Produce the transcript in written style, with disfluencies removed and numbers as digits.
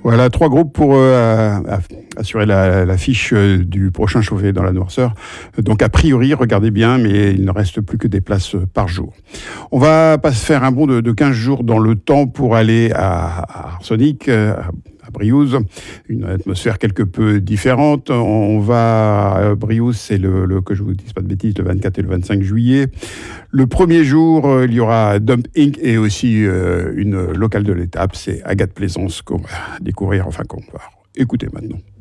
Voilà, 3 groupes pour assurer la fiche du prochain Chauvet dans la noirceur. Donc a priori, regardez bien, mais il ne reste plus que des places par jour. On va pas se faire un bond de 15 jours dans le temps pour aller à Arsenic, à Briouze, une atmosphère quelque peu différente. On va à Briouze, c'est que je vous dise pas de bêtises, le 24 et le 25 juillet. Le premier jour, il y aura Dump Inc. et aussi une locale de l'étape, c'est Agathe Plaisance qu'on va découvrir, enfin qu'on va écouter maintenant.